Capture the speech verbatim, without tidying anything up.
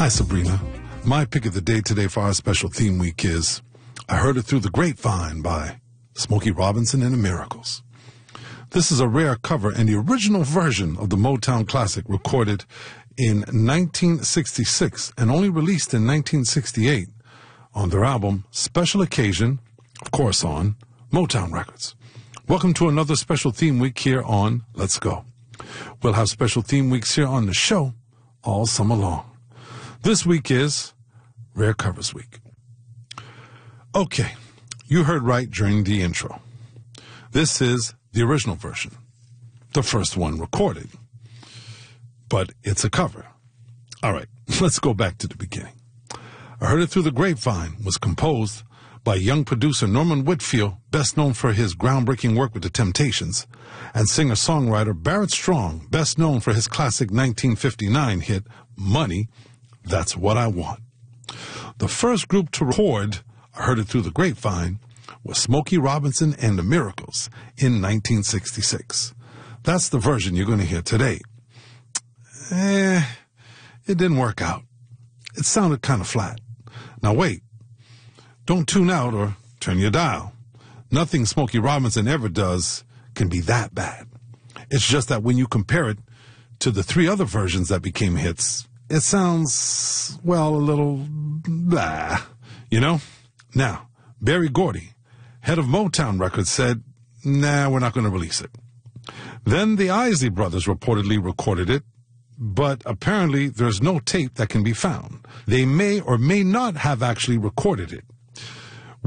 Hi, Sabrina. My pick of the day today for our special theme week is I Heard It Through the Grapevine by Smokey Robinson and the Miracles. This is a rare cover and the original version of the Motown classic recorded in nineteen sixty-six and only released in nineteen sixty-eight on their album Special Occasion, of course on Motown Records. Welcome to another special theme week here on Let's Go. We'll have special theme weeks here on the show all summer long. This week is Rare Covers Week. Okay, you heard right during the intro. This is the original version, the first one recorded, but it's a cover. All right, let's go back to the beginning. I Heard It Through the Grapevine was composed by young producer Norman Whitfield, best known for his groundbreaking work with the Temptations, and singer-songwriter Barrett Strong, best known for his classic nineteen fifty-nine hit, Money, That's What I Want. The first group to record I Heard It Through the Grapevine was Smokey Robinson and the Miracles in nineteen sixty-six. That's the version you're going to hear today. Eh, it didn't work out. It sounded kind of flat. Now wait, don't tune out or turn your dial. Nothing Smokey Robinson ever does can be that bad. It's just that when you compare it to the three other versions that became hits, it sounds, well, a little blah, you know? Now, Berry Gordy, head of Motown Records, said, nah, we're not going to release it. Then the Isley Brothers reportedly recorded it, but apparently there's no tape that can be found. They may or may not have actually recorded it.